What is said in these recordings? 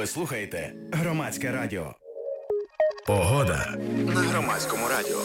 Ви слухаєте Громадське радіо. Погода на Громадському радіо.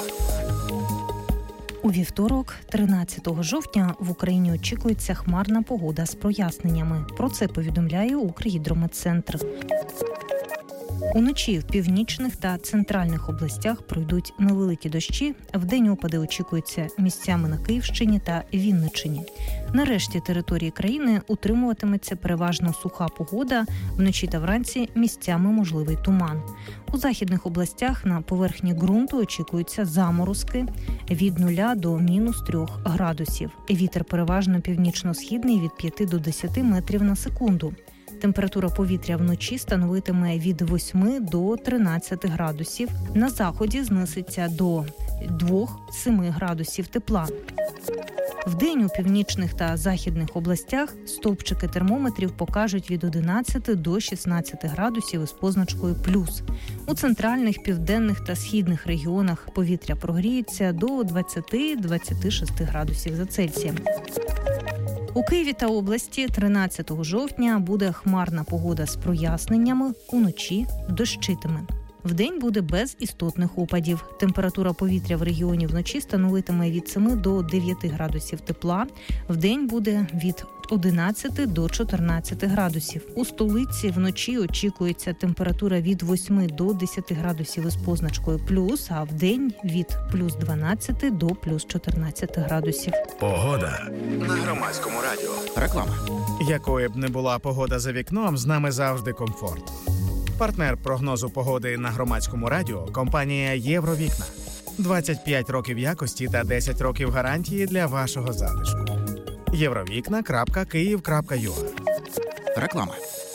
У вівторок, 13 жовтня, в Україні очікується хмарна погода з проясненнями. Про це повідомляє Укргідрометцентр. Уночі в північних та центральних областях пройдуть невеликі дощі. Вдень опади очікуються місцями на Київщині та Вінниччині. На решті території країни утримуватиметься переважно суха погода. Вночі та вранці місцями можливий туман. У західних областях на поверхні ґрунту очікуються заморозки від 0 до мінус 3 градусів. Вітер переважно північно-східний від 5 до 10 метрів на секунду. Температура повітря вночі становитиме від 8 до 13 градусів. На заході знизиться до 2-7 градусів тепла. Вдень у північних та західних областях стовпчики термометрів покажуть від 11 до 16 градусів із позначкою плюс. У центральних, південних та східних регіонах повітря прогріється до 20-26 градусів за Цельсієм. У Києві та області 13 жовтня буде хмарна погода з проясненнями, уночі дощитиме. Вдень буде без істотних опадів. Температура повітря в регіоні вночі становитиме від 7 до 9 градусів тепла. Вдень буде від 11 до 14 градусів. У столиці вночі очікується температура від 8 до 10 градусів із позначкою плюс, а вдень від плюс 12 до плюс 14 градусів. Погода на Громадському радіо. Реклама. Якою б не була погода за вікном, з нами завжди комфорт. Партнер прогнозу погоди на Громадському радіо – компанія «Євровікна». 25 років якості та 10 років гарантії для вашого затишку. Євровікна.Київ.ua. Реклама.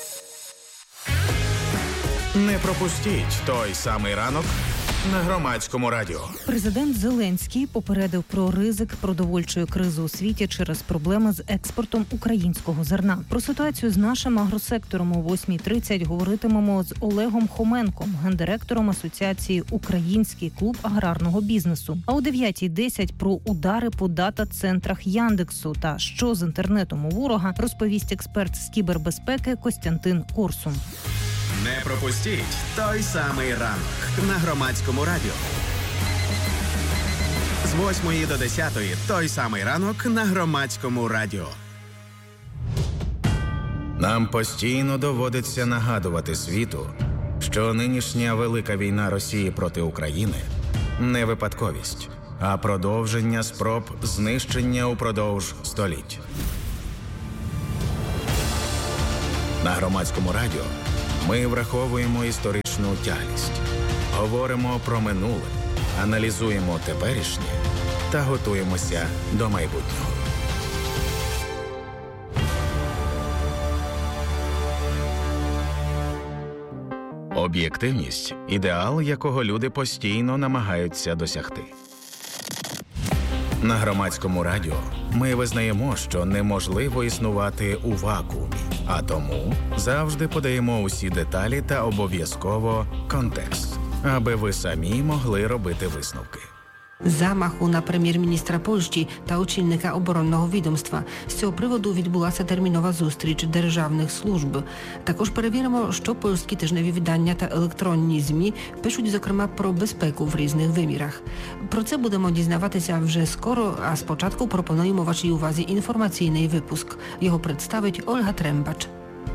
Не пропустіть той самий ранок на Громадському радіо. Президент Зеленський попередив про ризик продовольчої кризи у світі через проблеми з експортом українського зерна. Про ситуацію з нашим агросектором о 8:30 говоритимемо з Олегом Хоменком, гендиректором Асоціації «Український клуб аграрного бізнесу». А о 9:10 про удари по дата-центрах Яндексу та що з інтернетом у ворога розповість експерт з кібербезпеки Костянтин Корсун. Не пропустіть той самий ранок на Громадському радіо. З 8 до 10 той самий ранок на Громадському радіо. Нам постійно доводиться нагадувати світу, що нинішня велика війна Росії проти України не випадковість, а продовження спроб знищення упродовж століть. На Громадському радіо ми враховуємо історичну тяглість, говоримо про минуле, аналізуємо теперішнє та готуємося до майбутнього. Об'єктивність – ідеал, якого люди постійно намагаються досягти. На Громадському радіо ми визнаємо, що неможливо існувати у вакуумі, а тому завжди подаємо усі деталі та обов'язково контекст, аби ви самі могли робити висновки. Замаху на прем'єр-міністра Польщі та очільника оборонного відомства. З цього приводу відбулася термінова зустріч державних служб. Також перевіримо, що польські тижневі видання та електронні ЗМІ пишуть, зокрема, про безпеку в різних вимірах. Про це будемо дізнаватися вже скоро, а спочатку пропонуємо вашій увазі інформаційний випуск. Його представить Ольга Трембач.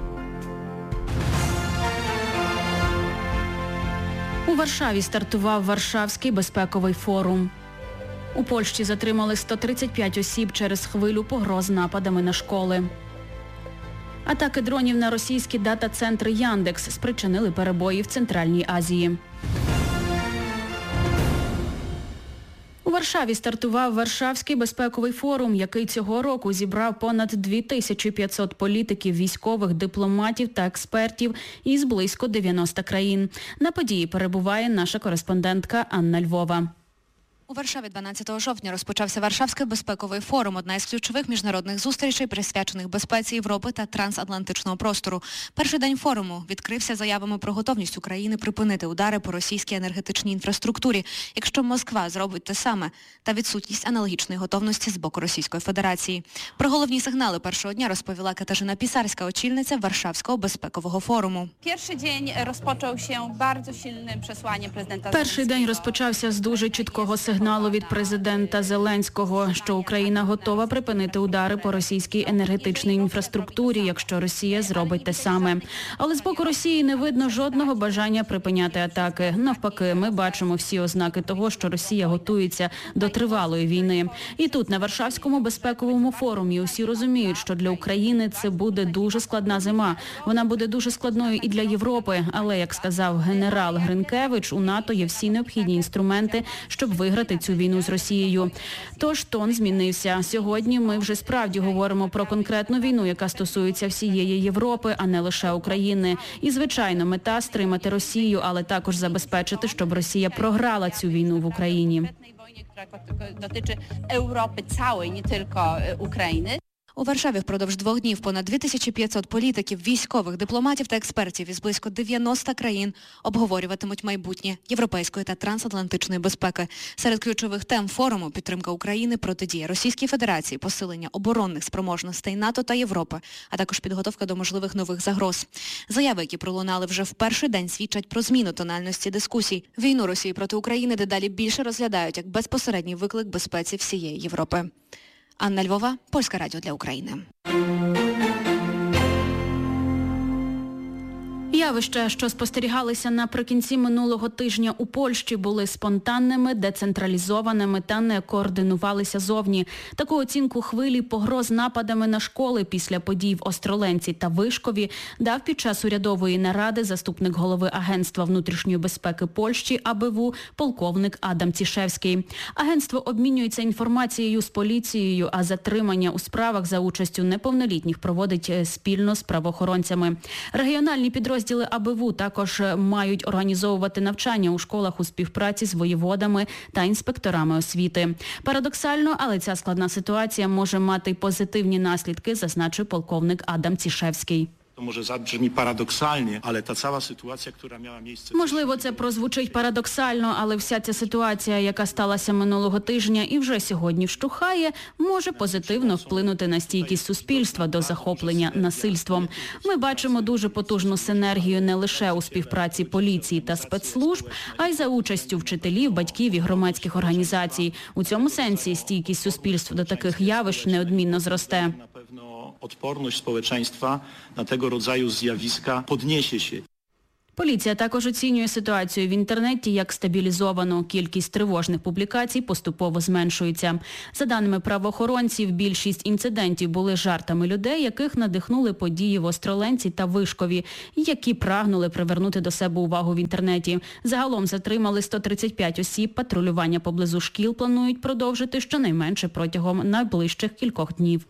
У Варшаві стартував Варшавський безпековий форум. У Польщі затримали 135 осіб через хвилю погроз нападами на школи. Атаки дронів на російські дата-центри Яндекс спричинили перебої в Центральній Азії. У Варшаві стартував Варшавський безпековий форум, який цього року зібрав понад 2500 політиків, військових, дипломатів та експертів із близько 90 країн. На події перебуває наша кореспондентка Анна Львова. У Варшаві 12 жовтня розпочався Варшавський безпековий форум, одна із ключових міжнародних зустрічей, присвячених безпеці Європи та трансатлантичного простору. Перший день форуму відкрився заявами про готовність України припинити удари по російській енергетичній інфраструктурі, якщо Москва зробить те саме, та відсутність аналогічної готовності з боку Російської Федерації. Про головні сигнали першого дня розповіла Катажина Пісарська, очільниця Варшавського безпекового форуму. Перший день розпочався з дуже чіткого сигналу від президента Зеленського, що Україна готова припинити удари по російській енергетичній інфраструктурі, якщо Росія зробить те саме. Але з боку Росії не видно жодного бажання припиняти атаки. Навпаки, ми бачимо всі ознаки того, що Росія готується до тривалої війни. І тут, на Варшавському безпековому форумі, усі розуміють, що для України це буде дуже складна зима. Вона буде дуже складною і для Європи. Але, як сказав генерал Гринкевич, у НАТО є всі необхідні інструменти, щоб виграти цю війну з Росією. Тож тон змінився. Сьогодні ми вже справді говоримо про конкретну війну, яка стосується всієї Європи, а не лише України. І, звичайно, мета – стримати Росію, але також забезпечити, щоб Росія програла цю війну в Україні. У Варшаві впродовж 2 днів понад 2500 політиків, військових, дипломатів та експертів із близько 90 країн обговорюватимуть майбутнє європейської та трансатлантичної безпеки. Серед ключових тем форуму – підтримка України, протидія Російській Федерації, посилення оборонних спроможностей НАТО та Європи, а також підготовка до можливих нових загроз. Заяви, які пролунали вже в перший день, свідчать про зміну тональності дискусій. Війну Росії проти України дедалі більше розглядають як безпосередній виклик безпеці всієї Європи. Анна Львова, Польське радіо для України. Явища, що спостерігалися наприкінці минулого тижня у Польщі, були спонтанними, децентралізованими та не координувалися зовні. Таку оцінку хвилі погроз нападами на школи після подій в Остроленці та Вишкові дав під час урядової наради заступник голови Агентства внутрішньої безпеки Польщі АБВ полковник Адам Цішевський. Агентство обмінюється інформацією з поліцією, а затримання у справах за участю неповнолітніх проводить спільно з правоохоронцями. Регіональні підрозділи АБВ також мають організовувати навчання у школах у співпраці з воєводами та інспекторами освіти. Парадоксально, але ця складна ситуація може мати позитивні наслідки, зазначив полковник Адам Цішевський. Może zabrzmi paradoksalnie, ale ta cała sytuacja, która miała miejsce... Можливо, це прозвучить парадоксально, але вся ця ситуація, яка сталася минулого тижня і вже сьогодні вщухає, може позитивно вплинути на стійкість суспільства до захоплення насильством. Ми бачимо дуже потужну синергію не лише у співпраці поліції та спецслужб, а й за участю вчителів, батьків і громадських організацій. У цьому сенсі стійкість суспільства до таких явищ неодмінно зросте. Odporność społeczeństwa na tego rodzaju zjawiska podniesie się. Поліція також оцінює ситуацію в інтернеті як стабілізовану. Кількість тривожних публікацій поступово зменшується. За даними правоохоронців, більшість інцидентів були жартами людей, яких надихнули події в Остроленці та Вишкові, які прагнули привернути до себе увагу в інтернеті. Загалом затримали 135 осіб, патрулювання поблизу шкіл планують продовжити щонайменше протягом найближчих кількох днів.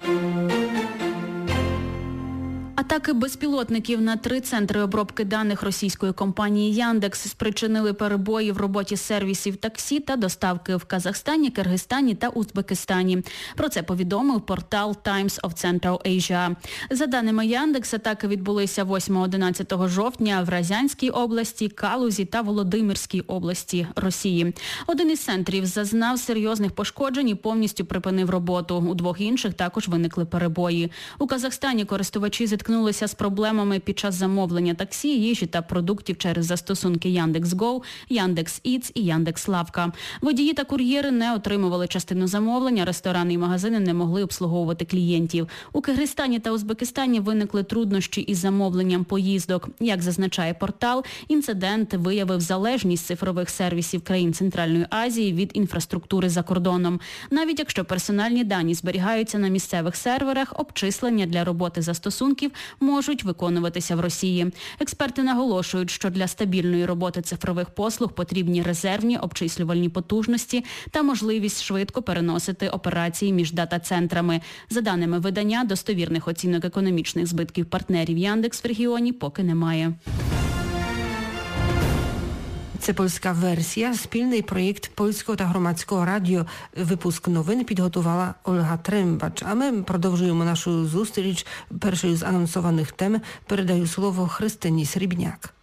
Атаки безпілотників на 3 центри обробки даних російської компанії «Яндекс» спричинили перебої в роботі сервісів таксі та доставки в Казахстані, Киргизстані та Узбекистані. Про це повідомив портал Times of Central Asia. За даними «Яндекс», атаки відбулися 8-11 жовтня в Рязанській області, Калузі та Володимирській області Росії. Один із центрів зазнав серйозних пошкоджень і повністю припинив роботу. У 2 інших також виникли перебої. У Казахстані користувачі зіткнулися з проблемами під час замовлення таксі, їжі та продуктів через застосунки Яндекс.Го, Яндекс.Іц і Яндекс.Лавка. Водії та кур'єри не отримували частину замовлення, ресторани і магазини не могли обслуговувати клієнтів. У Киргизстані та Узбекистані виникли труднощі із замовленням поїздок. Як зазначає портал, інцидент виявив залежність цифрових сервісів країн Центральної Азії від інфраструктури за кордоном. Навіть якщо персональні дані зберігаються на місцевих серверах, обчислення для роботи застосунків можуть виконуватися в Росії. Експерти наголошують, що для стабільної роботи цифрових послуг потрібні резервні обчислювальні потужності та можливість швидко переносити операції між дата-центрами. За даними видання, достовірних оцінок економічних збитків партнерів «Яндекс» в регіоні поки немає. Це польська версія. Спільний проєкт Польського та Громадського радіо. Випуск новин підготувала Ольга Трембач. А ми продовжуємо нашу зустріч. Першою з анонсованих тем передаю слово Христині Срібняк.